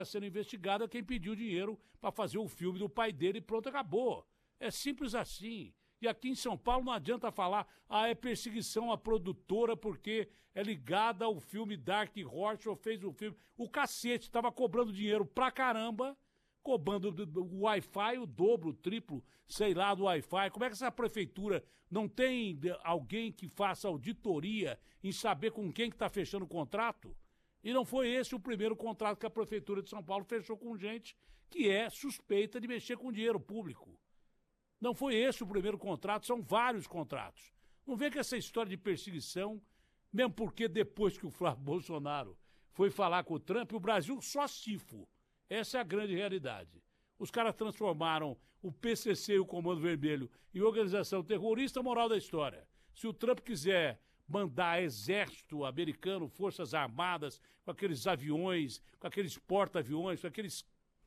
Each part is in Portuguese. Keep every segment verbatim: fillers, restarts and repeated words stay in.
sendo investigado é quem pediu dinheiro para fazer o filme do pai dele e pronto, acabou. É simples assim. E aqui em São Paulo não adianta falar, ah, é perseguição à produtora porque é ligada ao filme Dark Horse ou fez o filme. O cacete estava cobrando dinheiro pra caramba, cobrando o Wi-Fi, o dobro, o triplo, sei lá, do Wi-Fi. Como é que essa prefeitura não tem alguém que faça auditoria em saber com quem que está fechando o contrato? E não foi esse o primeiro contrato que a Prefeitura de São Paulo fechou com gente que é suspeita de mexer com dinheiro público. Não foi esse o primeiro contrato, são vários contratos. Não vê que essa história de perseguição, mesmo porque depois que o Flávio Bolsonaro foi falar com o Trump, o Brasil só cifo. Essa é a grande realidade. Os caras transformaram o P C C e o Comando Vermelho em organização terrorista, moral da história. Se o Trump quiser mandar exército americano, forças armadas, com aqueles aviões, com aqueles porta-aviões, com aqueles...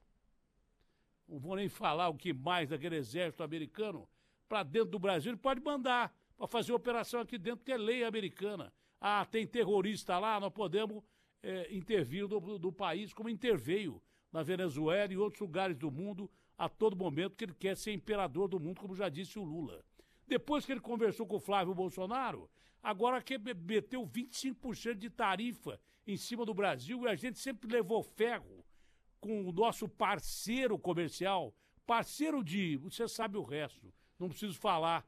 Não vou nem falar o que mais daquele exército americano, para dentro do Brasil, ele pode mandar para fazer operação aqui dentro, que é lei americana. Ah, tem terrorista lá, nós podemos é, intervir do, do país, como interveio na Venezuela e outros lugares do mundo a todo momento, que ele quer ser imperador do mundo, como já disse o Lula. Depois que ele conversou com o Flávio Bolsonaro, agora quer meteu vinte e cinco por cento de tarifa em cima do Brasil e a gente sempre levou ferro com o nosso parceiro comercial, parceiro de... Você sabe o resto, não preciso falar.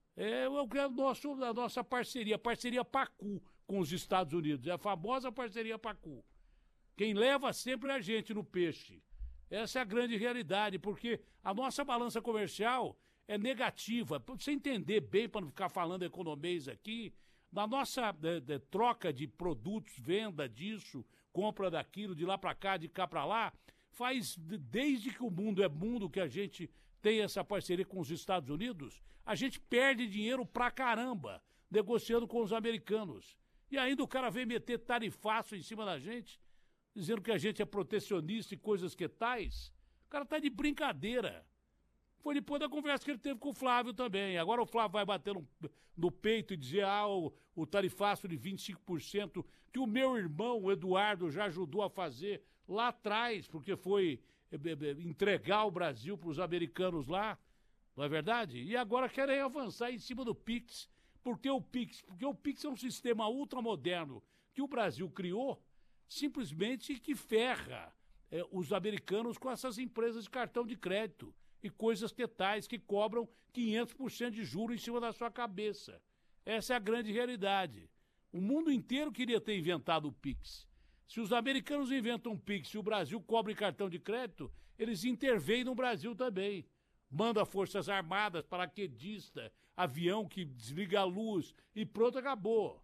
É o nosso, a nossa parceria, a parceria Pacu com os Estados Unidos, é a famosa parceria Pacu. Quem leva sempre é a gente no peixe. Essa é a grande realidade, porque a nossa balança comercial é negativa. Para você entender bem, para não ficar falando economês aqui, na nossa de, de, troca de produtos, venda disso, compra daquilo, de lá para cá, de cá para lá, faz, desde que o mundo é mundo, que a gente tem essa parceria com os Estados Unidos, a gente perde dinheiro pra caramba, negociando com os americanos. E ainda o cara vem meter tarifaço em cima da gente, dizendo que a gente é protecionista e coisas que tais. O cara tá de brincadeira. Foi depois da conversa que ele teve com o Flávio também. Agora o Flávio vai bater no, no peito e dizer, ah, o, o tarifaço de vinte e cinco por cento que o meu irmão, o Eduardo, já ajudou a fazer lá atrás, porque foi é, é, entregar o Brasil para os americanos lá, não é verdade? E agora querem avançar em cima do Pix. Por que o Pix? Porque o Pix é um sistema ultramoderno que o Brasil criou, simplesmente que ferra é, os americanos com essas empresas de cartão de crédito e coisas que tais que cobram quinhentos por cento de juros em cima da sua cabeça. Essa é a grande realidade. O mundo inteiro queria ter inventado o Pix. Se os americanos inventam o Pix e o Brasil cobra em cartão de crédito, eles intervêm no Brasil também. Manda forças armadas, paraquedista, avião que desliga a luz e pronto, acabou.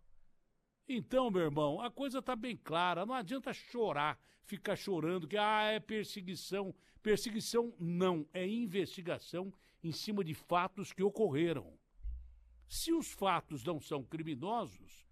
Então, meu irmão, a coisa está bem clara, não adianta chorar, ficar chorando que ah, é perseguição. Perseguição não, é investigação em cima de fatos que ocorreram. Se os fatos não são criminosos,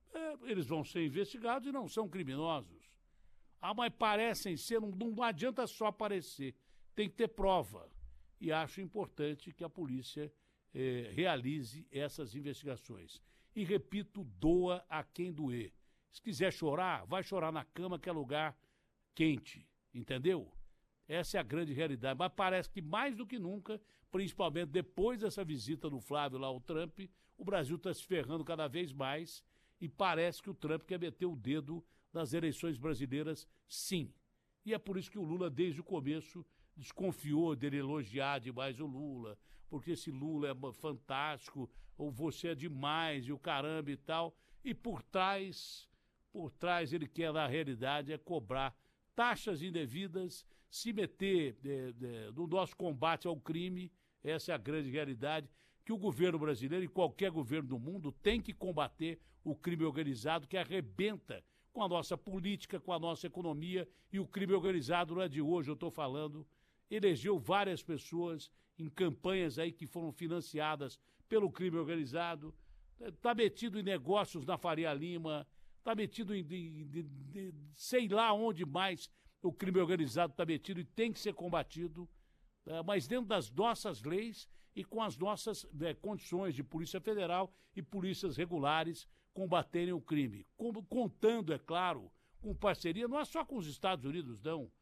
é, eles vão ser investigados e não são criminosos. Ah, mas parecem ser, não, não adianta só parecer, tem que ter prova. E acho importante que a polícia eh, realize essas investigações. E repito, doa a quem doer. Se quiser chorar, vai chorar na cama, que é lugar quente, entendeu? Essa é a grande realidade. Mas parece que mais do que nunca, principalmente depois dessa visita do Flávio lá ao Trump, o Brasil está se ferrando cada vez mais e parece que o Trump quer meter o dedo nas eleições brasileiras, sim. E é por isso que o Lula, desde o começo, desconfiou dele elogiar demais o Lula, porque esse Lula é fantástico, ou você é demais, e o caramba e tal. E por trás, por trás ele quer, na realidade, é cobrar taxas indevidas, se meter de, de, no nosso combate ao crime. Essa é a grande realidade, que o governo brasileiro e qualquer governo do mundo tem que combater o crime organizado que arrebenta com a nossa política, com a nossa economia, e o crime organizado não é de hoje, eu estou falando, elegeu várias pessoas em campanhas aí que foram financiadas pelo crime organizado, está metido em negócios na Faria Lima, está metido em, em, em, em sei lá onde mais o crime organizado está metido e tem que ser combatido, é, mas dentro das nossas leis e com as nossas é, condições de Polícia Federal e polícias regulares combaterem o crime. Com, contando, é claro, com parceria, não é só com os Estados Unidos, não.